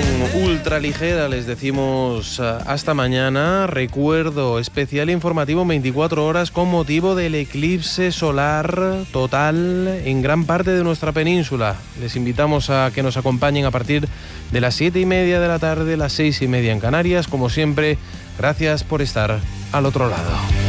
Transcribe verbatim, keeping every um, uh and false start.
ultraligera les decimos hasta mañana. Recuerdo especial informativo veinticuatro horas con motivo del eclipse solar total en gran parte de nuestra península. Les invitamos a que nos acompañen a partir de las siete y media de la tarde, las seis y media en Canarias. Como siempre, gracias por estar al otro lado.